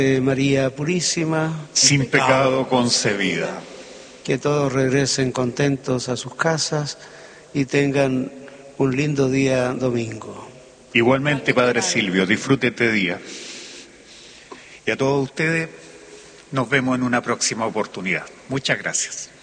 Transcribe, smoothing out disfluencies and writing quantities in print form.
María Purísima, sin pecado concebida. que todos regresen contentos a sus casas y tengan un lindo día domingo. Igualmente, Padre Silvio, disfrute este día. Y a todos ustedes, nos vemos en una próxima oportunidad. Muchas gracias.